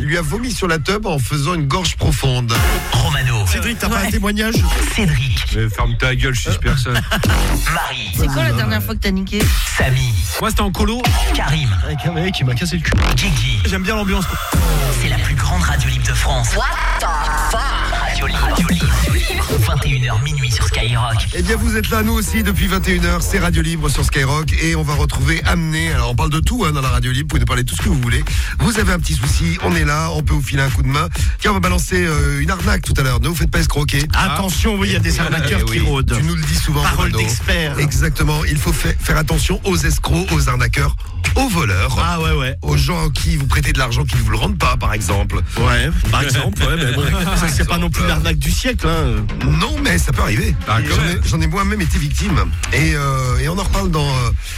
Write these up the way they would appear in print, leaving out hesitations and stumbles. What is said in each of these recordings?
Il lui a vomi sur la teub en faisant une gorge profonde. Romano. Cédric, t'as pas un témoignage? Cédric. Mais ferme ta gueule, je suis personne. Marie. C'est quoi la dernière fois que t'as niqué? Samy. Moi, c'était en colo. Karim. Avec un mec qui m'a cassé le cul. Gigi. J'aime bien l'ambiance. C'est la plus grande radio libre de France. What the fuck? Radio libre. 21h minuit sur Skyrock. Eh bien, vous êtes là, nous aussi, depuis 21h. C'est Radio Libre sur Skyrock. Et on va retrouver Amné. Alors, on parle de tout dans la Radio Libre. Vous pouvez nous parler de tout ce que vous voulez. Vous avez un petit souci, on est là. On peut vous filer un coup de main. Tiens, on va balancer une arnaque tout à l'heure. Ne vous faites pas escroquer. Attention, oui, il y a des arnaqueurs qui rôdent. Tu nous le dis souvent, Parole Romano. d'expert. Exactement. Il faut faire attention aux escrocs, aux arnaqueurs, aux voleurs. Ah ouais. Aux gens à qui vous prêtez de l'argent qui ne vous le rendent pas, par exemple. Ouais, par exemple, ouais, mais bon, ça c'est pas non plus l'arnaque du siècle, hein. Non, mais ça peut arriver. J'en ai moi-même été victime. Et on en reparle dans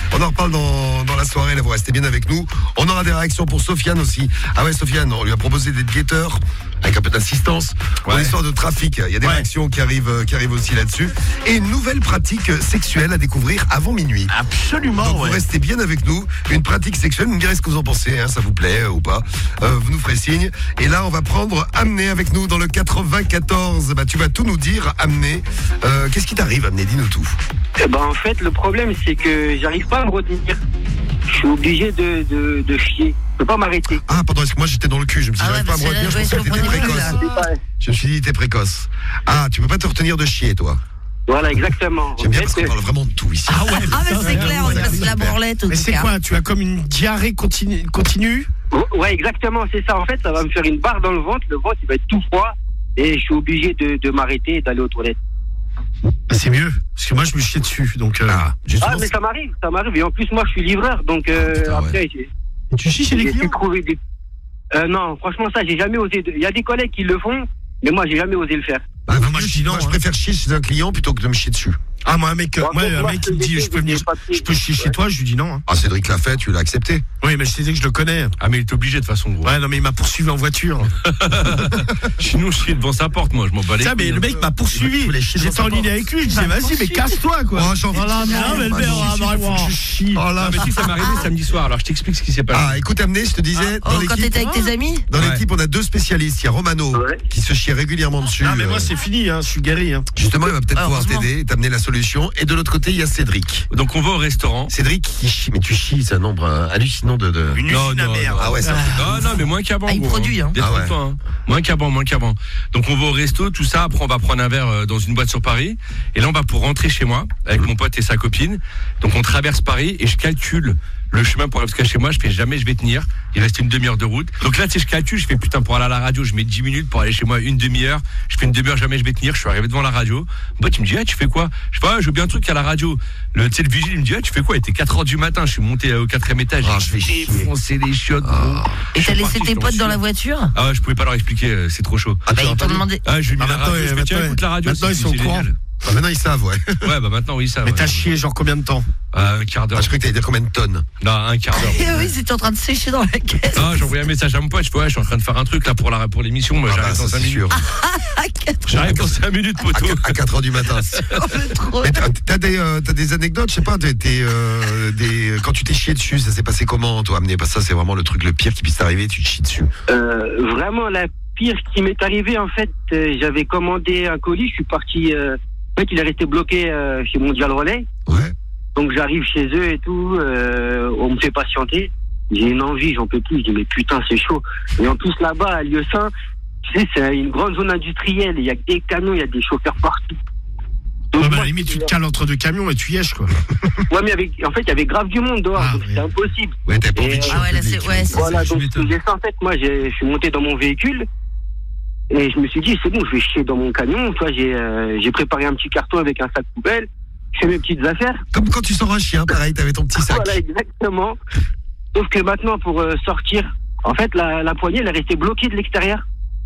la soirée. Là, vous restez bien avec nous. On aura des réactions pour Sofiane aussi. Ah ouais, Sofiane, on lui a proposé d'être guetteur avec un peu d'assistance pour l'histoire de trafic. Il y a des réactions qui arrivent aussi là-dessus. Et une nouvelle pratique sexuelle à découvrir avant minuit. Absolument. Donc vous restez bien avec nous. Une pratique sexuelle, vous me direz ce que vous en pensez, ça vous plaît ou pas. Vous nous ferez signe. Et là, on va prendre Amné avec nous dans le 94. Tu vas tout nous dire, Amné. Qu'est-ce qui t'arrive, Amné? Dis-nous tout. En fait, le problème, c'est que j'arrive pas à me retenir. Je suis obligé de chier. Je peux pas m'arrêter. Ah, pardon, est-ce que moi j'étais dans le cul? Je me suis dit, j'arrive pas à me retenir, je pensais que t'étais précoce. Je me suis dit, t'es précoce. Ah, tu peux pas te retenir de chier, toi? Voilà, exactement. J'aime bien parce qu'on parle vraiment de tout ici. Ah mais c'est clair, on passe la branlette. Mais c'est quoi? Tu as comme une diarrhée continue? Ouais, exactement, c'est ça. En fait, ça va me faire une barre dans le ventre. Le ventre, il va être tout froid. Et je suis obligé de m'arrêter et d'aller aux toilettes. C'est mieux, parce que moi je me chiais dessus. Donc, mais ça m'arrive. Et en plus, moi, je suis livreur. Donc, après, tu chies chez les clients? Trouvé des... non, franchement, ça, j'ai jamais osé. Il y a des collègues qui le font, mais moi, j'ai jamais osé le faire. Moi, je préfère chier chez un client plutôt que de me chier dessus. Ah, moi, un mec qui me dit je peux chier chez toi, je lui dis non. Hein. Ah, Cédric l'a fait, tu l'as accepté. Oui, mais je t'ai dit que je le connais. Ah, mais il est obligé de toute façon, gros. Ouais, non, mais il m'a poursuivi en voiture. Sinon, je suis devant sa porte, moi, je m'en bats les couilles. Mais le mec m'a poursuivi. J'étais en ligne avec lui, je disais vas-y, mais casse-toi, quoi. Oh, j'en mais le père, il faut que je chie. Oh là, mais tu sais, ça m'est arrivé samedi soir, alors je t'explique ce qui s'est passé. Ah, écoute, Amné, je te disais. Quand t'étais avec tes amis? Dans l'équipe, on a deux spécialistes. Il y a Romano qui se chie régulièrement dessus. Ah, mais moi, c'est fini, je suis guéri. Justement, il va peut-être pouvoir t'aider et t'amener la solution. Et de l'autre côté, il y a Cédric. Donc on va au restaurant. Cédric qui chie, mais tu chies, c'est un nombre hallucinant de... Une usine à merde. Ah ouais, ça. Non, mais moins qu'avant. Il produit, hein. Détrompe-toi, hein. Moins qu'avant. Donc on va au resto, tout ça. Après on va prendre un verre dans une boîte sur Paris. Et là on va pour rentrer chez moi avec mon pote et sa copine. Donc on traverse Paris et je calcule le chemin pour aller jusqu'à chez moi. Je fais jamais je vais tenir. Il reste une demi-heure de route. Donc là tu sais je calcule, je fais putain pour aller à la radio je mets 10 minutes, pour aller chez moi une demi-heure. Je fais une demi-heure, jamais je vais tenir. Je suis arrivé devant la radio. Mon pote il me dit tu fais quoi? Je fais je veux bien un truc à la radio. Le vigile il me dit tu fais quoi? Il était 4h du matin. Je suis monté au 4e étage. Je vais défoncer les chiottes. Et t'as laissé tes potes dans la voiture? Ah je pouvais pas leur expliquer, c'est trop chaud. Ils t'ont demandé. Je lui ai mis la radio. Écoute la radio. Maintenant ils sont au courant. Maintenant ils savent, ouais. Ouais, maintenant oui, ça. Mais t'as chié genre combien de temps? Un quart d'heure. Je croyais que t'allais dire combien de tonnes. Non, un quart d'heure. Oui, c'était en train de sécher dans la caisse. Non, j'ai envoyé un message à mon pote. Je fais je suis en train de faire un truc là pour l'émission. Moi, j'arrive dans 5 minutes. J'arrive dans 5 minutes, poteau. À 4h du matin. Mais t'as des anecdotes, je sais pas, quand tu t'es chié dessus, ça s'est passé comment, toi, Amné? Parce que ça, c'est vraiment le pire qui puisse t'arriver, tu te chies dessus. Vraiment, la pire qui m'est arrivée, en fait, j'avais commandé un colis, je suis parti. En fait, il est resté bloqué chez Mondial Relais. Ouais. Donc j'arrive chez eux et tout, on me fait patienter. J'ai une envie, j'en peux plus. Je dis mais putain c'est chaud. Et en plus là-bas à Lieu-Saint, tu sais c'est une grande zone industrielle. Il y a des canons, il y a des chauffeurs partout. Donc, à la limite tu te cales entre deux camions et tu yèches quoi. Ouais mais il y avait grave du monde dehors, donc c'était impossible. Ouais t'as pas envie de chier. Voilà donc j'ai ça en fait. Moi je suis monté dans mon véhicule. Et je me suis dit, c'est bon, je vais chier dans mon camion. Tu vois, j'ai préparé un petit carton avec un sac poubelle. Je fais mes petites affaires. Comme quand tu sors un chien, pareil, t'avais ton petit sac. Voilà, exactement. Sauf que maintenant, pour sortir, en fait, la poignée, elle est restée bloquée de l'extérieur.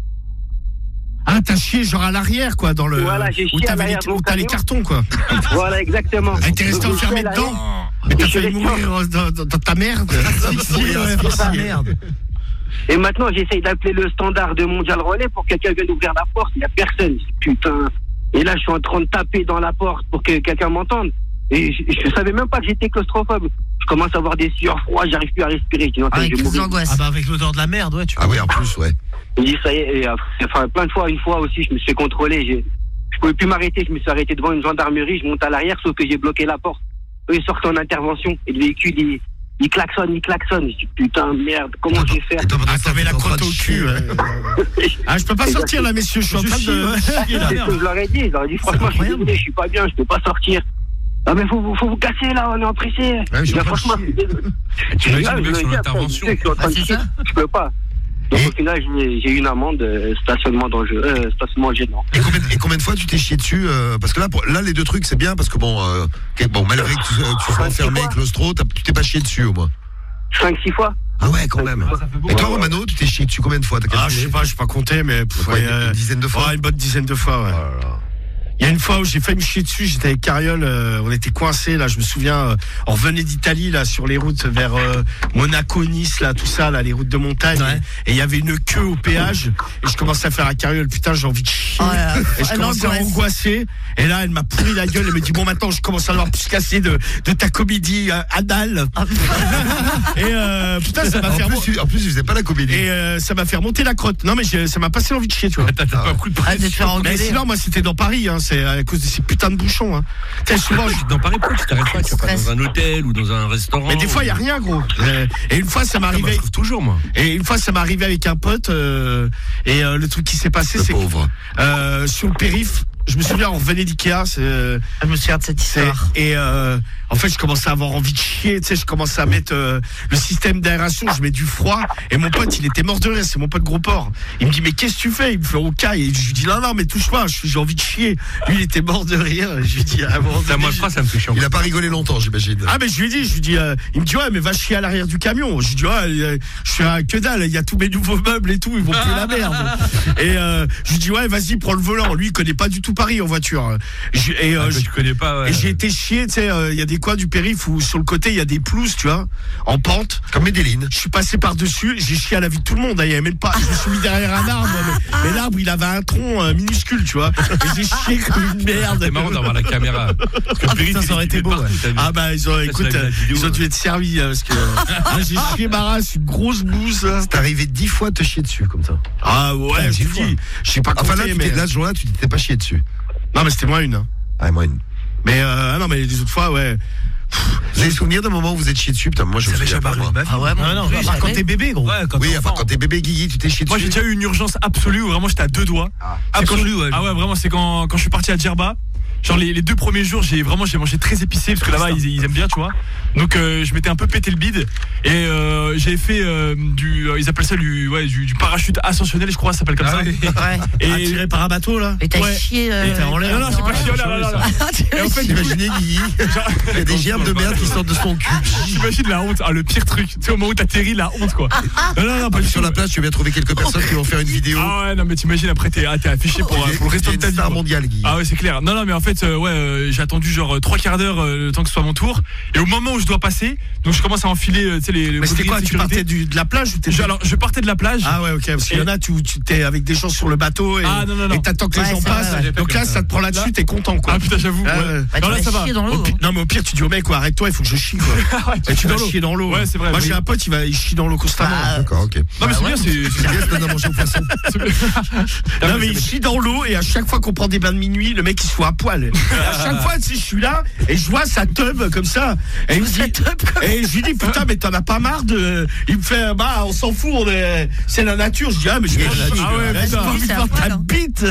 Ah, t'as chié genre à l'arrière, quoi, dans le... Voilà, j'ai chié à l'arrière de mon où t'as les camion. cartons, quoi. Voilà, exactement. Ah, t'es resté enfermé dedans. Mais t'as failli mourir dans ta merde. Merde. Et maintenant, j'essaye d'appeler le standard de Mondial Relais pour que quelqu'un vienne ouvrir la porte. Il n'y a personne. Putain. Et là, je suis en train de taper dans la porte pour que quelqu'un m'entende. Et je savais même pas que j'étais claustrophobe. Je commence à avoir des sueurs froides, j'arrive plus à respirer. Je dis, non, Avec je vais les mourir. angoisses. Ah bah avec l'odeur de la merde, ouais. Ah oui, en plus, ouais. Il me dit, ça y est, et enfin, plein de fois, une fois aussi, je me suis fait contrôler. Je pouvais plus m'arrêter, je me suis arrêté devant une gendarmerie, je monte à l'arrière, sauf que j'ai bloqué la porte. Eux, ils sortent en intervention, et le véhicule, il klaxonne. Je dis, putain, merde, comment je vais faire? Ah, t'avais la crotte au cul. Ah, je peux pas sortir là, messieurs, je suis en train de chier là. C'est ce que je leur ai dit, franchement, je suis désolé, je suis pas bien, je peux pas sortir. Ah, mais faut vous casser là, on est empressé. Ouais, je franchement, je suis désolé. Tu imagines le mec sur l'intervention. C'est ça? Je peux pas. Donc au final, j'ai eu une amende, stationnement gênant. Et combien de fois tu t'es chié dessus parce que là, les deux trucs, c'est bien parce que malgré que tu sois enfermé, claustro, tu t'es pas chié dessus au moins. 5-6 fois. Ah ouais, quand même. Et toi, Romano, tu t'es chié dessus combien de fois? Ah, je sais pas, j'ai pas compté, mais une dizaine de fois. Ouais, une bonne dizaine de fois, ouais. Il y a une fois où j'ai failli me chier dessus, j'étais avec Cariole, on était coincés là, je me souviens, on revenait d'Italie là sur les routes vers Monaco, Nice là, tout ça là, les routes de montagne, et il y avait une queue au péage et je commençais à faire à Cariole, putain j'ai envie de chier, et je commençais à angoisser, et là elle m'a pourri la gueule, elle me dit bon maintenant je commence à avoir plus casser de ta comédie anale, et putain ça m'a fait en plus, je faisais pas la comédie. Et ça m'a fait remonter la crotte. Non mais ça m'a passé l'envie de chier, tu vois. T'as pas un coup de pression. Mais sinon moi c'était dans Paris, hein, c'est à cause de ces putains de bouchons. Hein. Souvent, dans Paris, pourquoi tu t'arrêtes pas? Tu vas pas dans un hôtel ou dans un restaurant? Mais des fois, il y a rien, gros. Et une fois, ça m'est arrivé. Je trouve toujours, moi. Et une fois, ça m'est arrivé avec un pote. Et le truc qui s'est passé, c'est que sur le périph', je me souviens, on revenait d'Ikea. Je me souviens de cette histoire. Et en fait, je commençais à avoir envie de chier. Tu sais, je commençais à mettre le système d'aération. Je mets du froid. Et mon pote, il était mort de rire. C'est mon pote gros porc. Il me dit, mais qu'est-ce que tu fais? Il me fait au cas. Et je lui dis, non, mais touche pas. J'ai envie de chier. Lui, il était mort de rire. Je lui dis, ça me fait chiant. Il a pas rigolé longtemps, j'imagine. Ah, mais je lui dis, il me dit, ouais, mais va chier à l'arrière du camion. Je lui dis, ouais, je suis à que dalle. Il y a tous mes nouveaux meubles et tout. Ils vont puer la merde. Et je lui dis, ouais, vas-y, prends le volant. Lui, il connaît pas du tout Paris en voiture. Tu connais pas, ouais. Et j'ai été chier, tu sais, il y a des coins du périph' où sur le côté il y a des pelouses, tu vois, en pente. Comme Medellin. Je suis passé par-dessus, j'ai chié à la vie de tout le monde, il y avait même pas, je me suis mis derrière un arbre, mais l'arbre il avait un tronc minuscule, tu vois. Et j'ai chié comme une merde. C'est marrant d'avoir la caméra. Parce que le périph', ça aurait été beau. Ah bah ils ont dû être servis parce que j'ai chié ma race, une grosse bouse. C'est arrivé 10 fois de te chier dessus comme ça. Ah ouais, je dis, je sais pas compter, mais là ce jour-là tu t'es pas chié dessus. Non mais c'était moins une. Ah, moi une. Mais non mais les autres fois ouais. Vous avez souvenir d'un moment où vous êtes chié dessus? Putain, moi je me souviens pas. Ah ouais, non, quand t'es bébé, gros. Ouais, quand t'es bébé, Guigui, tu t'es chié dessus. Moi j'ai déjà eu une urgence absolue où vraiment j'étais à 2 doigts. Absolue, ouais. Ah ouais, vraiment, c'est quand je suis parti à Djerba. Genre les 2 premiers jours, j'ai mangé très épicé parce que là-bas ils aiment bien, tu vois. Donc je m'étais un peu pété le bide et j'avais fait ils appellent ça du parachute ascensionnel, je crois, ça s'appelle comme ça. Ouais. Et tiré par un bateau là. Et t'as chié. Et t'es en l'air. Non, j'ai pas chié en l'air. Et en fait, imaginez Guigui, il y a des gerbes de merde qui sortent de son cul. J'imagine la honte, le pire truc. Tu sais, au moment où t'atterris, la honte quoi. Non, pas sur la plage, tu vas trouver quelques personnes qui vont faire une vidéo. Ah ouais, non mais t'imagines après t'es affiché pour le restant de ta vie. Star mondial, Guigui. Ah ouais, c'est clair. Non mais en fait j'ai attendu genre 3/4 d'heure le temps que ce soit mon tour, et au moment où je dois passer, donc je commence à enfiler tu sais les mais c'était quoi, tu partais de la plage ou alors je partais de la plage. Ah ouais, OK, parce qu'il y en a tu t'es avec des gens sur le bateau et et t'attends que les gens passent. Donc là ça te prend là-dessus, t'es content quoi. Ah putain, j'avoue. Non là ça va. Non mais au pire tu dis au mec arrête-toi, il faut que je chie quoi. Et tu vas chier dans l'eau. Ouais, c'est vrai. Moi j'ai un pote, il chie dans l'eau constamment. D'accord, OK. Non mais c'est bien, c'est bien, ça donne à manger au poisson. Non mais il chie dans l'eau et à chaque fois qu'on prend des bains de minuit, le mec il se fout à poil. À chaque fois si je suis là et je vois sa teub comme ça et je lui dis putain mais t'en as pas marre de. Il me fait on s'en fout, c'est la nature. Je dis mais je vais c'est dans ta bite.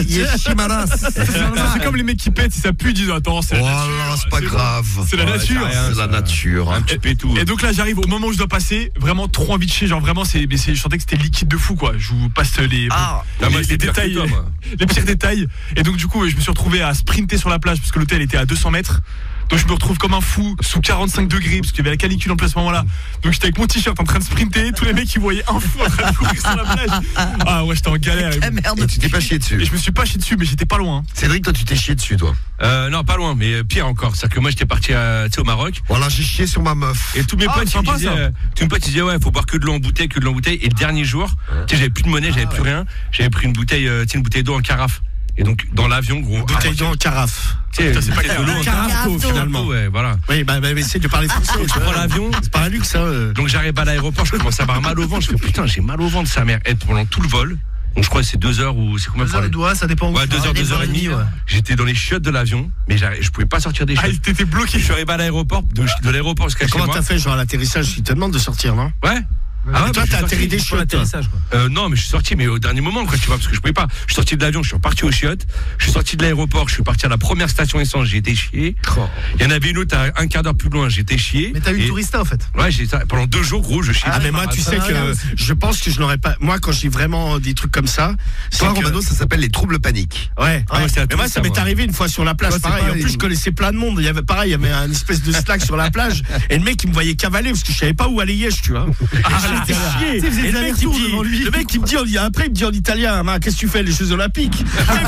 c'est comme les mecs qui pètent, si ça pue, ils disent attends, c'est voilà, c'est pas grave. C'est la nature. C'est la nature. Un petit peu tout. Et donc là j'arrive au moment où je dois passer, vraiment trop envie de chier, genre vraiment je sentais que c'était liquide de fou quoi. Je vous passe les détails, les pires détails. Et donc du coup je me suis retrouvé à sprinter sur la plage parce que l'hôtel était à 200 mètres. Donc je me retrouve comme un fou sous 45 degrés parce qu'il y avait la canicule en place à ce moment-là. Donc j'étais avec mon t-shirt en train de sprinter, tous les mecs ils voyaient un fou en train de courir sur la plage. Ah ouais, j'étais en galère. Et tu t'es pas chié dessus. Et je me suis pas chié dessus, mais j'étais pas loin. Cédric, toi tu t'es chié dessus toi? Non, pas loin, mais pire encore. C'est-à-dire que moi j'étais parti au Maroc. Voilà, j'ai chié sur ma meuf. Et tous mes potes ils me disaient ouais, faut boire que de l'eau en bouteille, que de l'eau en bouteille. Et le dernier jour, tu sais, j'avais plus de monnaie, j'avais plus rien. J'avais pris une bouteille d'eau en carafe. Et donc, dans l'avion, gros. Bouteille d'eau en carafe. C'est pas les l'eau en Carafo, finalement. Ouais, voilà. Oui, bah, essaye de parler français. Je prends l'avion. C'est pas un luxe, hein. Donc, j'arrive à l'aéroport, je commence à avoir mal au ventre. Je fais, putain, j'ai mal au ventre, sa mère. Et pendant tout le vol. Donc, je crois que c'est 2 heures ou c'est combien de temps? Ouais, ça dépend. Ouais, 2 heures, 2 heures et demie. J'étais dans les chiottes de l'avion, mais je pouvais pas sortir des chiottes. T'étais bloqué. Je suis arrivé à l'aéroport, de l'aéroport jusqu'à chez moi. Comment t'as fait, genre, à l'atterrissage? Ils te demandent de sortir, non? Ouais. Ah ouais, toi, t'as atterri des chiottes. Non, mais je suis sorti, mais au dernier moment, quoi, tu vois, parce que je pouvais pas. Je suis sorti de l'avion, je suis reparti aux chiottes. Je suis sorti de l'aéroport, je suis parti à la première station essence, j'ai été chier. Il y en avait une autre à un quart d'heure plus loin, j'ai été chier. Mais t'as eu le tourista, en fait. Ouais, pendant 2 jours, gros, je chie. Ah, mais moi, tu sais que je pense que je n'aurais pas. Moi, quand j'ai vraiment des trucs comme ça. Toi, Romano, ça s'appelle les troubles paniques. Ouais. Mais moi, ça m'est arrivé une fois sur la plage. Pareil. En plus, je connaissais plein de monde. Il y avait pareil, il y avait un espèce de slack sur la plage. Et le mec, il me voyait cavaler parce que je savais pas où aller Liège, tu vois. J'étais chier. Et le mec, il me dit, après, il me dit en italien, qu'est-ce que tu fais, les Jeux Olympiques?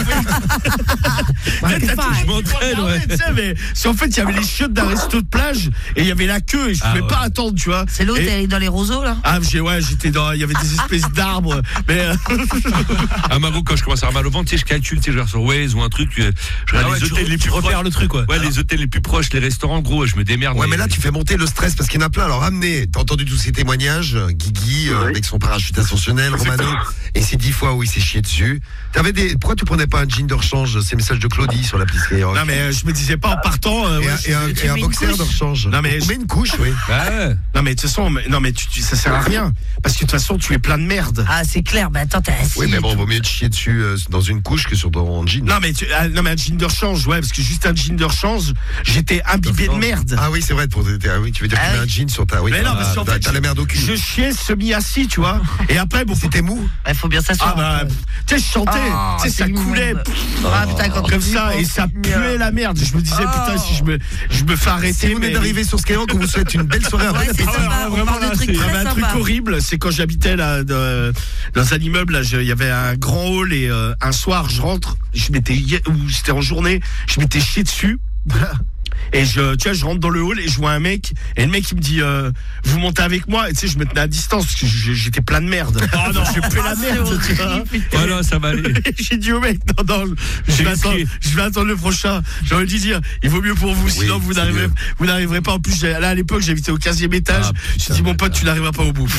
Je m'entraîne, ouais. Mais en fait, il y avait les chiottes d'un resto de plage et il y avait la queue et je pouvais pas attendre, tu vois. C'est l'eau, t'es dans les roseaux, là? Ah, j'étais dans, il y avait des espèces d'arbres, mais. À Maroc, quand je commence à avoir mal au ventre, tu sais, je calcule, tu sais, genre sur Waze ou un truc, je regarde les hôtels les plus proches. le truc, quoi. Ouais, les hôtels les plus proches, les restaurants, gros, je me démerde. Ouais, mais là, tu fais monter le stress parce qu'il y en a plein. Alors, t'as entendu tous ces témoignages, Guigui, avec son parachute ascensionnel, Romano, et ces 10 fois où il s'est chié dessus. Pourquoi tu prenais pas un jean de rechange, ces messages de Claudie sur la piste Skyrock? Non, mais je me disais pas en partant. Et un boxer de rechange. Non, mais. Mets une couche, oui. Ouais. Non, mais de toute façon, ça sert à rien. Parce que de toute façon, tu es plein de merde. Ah, c'est clair, mais attends, t'es assis. Oui, mais bon, vaut mieux te chier dessus dans une couche que sur ton jean. Non, mais un jean de rechange, ouais, parce que juste un jean de rechange, j'étais imbibé de merde. Ah oui, c'est vrai, tu veux dire que tu mets un jean sur ta. Oui, mais non, parce qu'en fait, t'as la merde au cul. Je chiais semi-assis, tu vois. Et après, bon. C'était mou. Il faut bien s'asseoir. Ah, bah, tu sais, je chantais, tu sais, ça coulait. Ah, putain, Comme ça, et ça puait la merde. Je me disais, putain, si je me fais arrêter. Si vous venez d'arriver sur Skyrock, on vous souhaite une belle soirée. Ouais, c'est sympa, on parle de trucs très un truc sympas. horrible, c'est quand j'habitais là dans un immeuble, là, il y avait un grand hall et un soir je rentre, ou c'était en journée, je m'étais chié dessus. Et tu vois, je rentre dans le hall et je vois un mec, et le mec il me dit vous montez avec moi, et tu sais, je me tenais à distance parce que j'étais plein de merde. Oh non, j'ai plus la merde, tu vois. Voilà, ça va aller. J'ai dit au mec, non, je vais attendre le prochain. J'ai envie de dire, il vaut mieux pour vous, sinon vous n'arriverez pas. En plus, là à l'époque, j'habitais au 15e étage. J'ai dit, mon pote, tu n'arriveras pas au bout.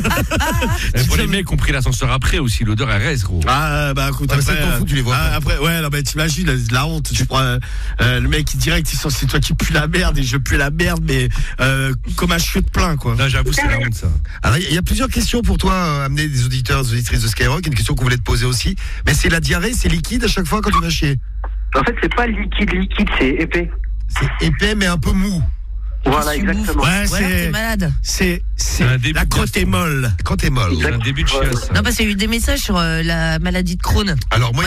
Pour les mecs qui ont pris l'ascenseur après aussi, l'odeur elle reste, gros. Ah, bah écoute, après, tu les vois pas. Après, ouais, non, mais t'imagines la honte. Tu prends le mec direct, c'est toi qui pue la merde et je pue la merde, mais comme un chiotte plein, quoi. Là, j'avoue, c'est la honte, ça. Alors, il y a plusieurs questions pour toi, amener des auditeurs, des auditrices de Skyrock. Une question qu'on voulait te poser aussi. Mais c'est la diarrhée, c'est liquide à chaque fois quand tu vas chier? En fait, c'est pas liquide, c'est épais. C'est épais, mais un peu mou. Voilà, exactement. Ouais, t'es malade. C'est la crotte est molle. Quand t'es molle. C'est un début de chiasse. Non, parce qu'il y a eu des messages sur la maladie de Crohn. Alors, moi,